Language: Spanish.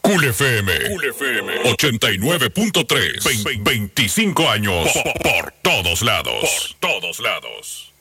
Cool FM 89.3. 25 años por todos lados.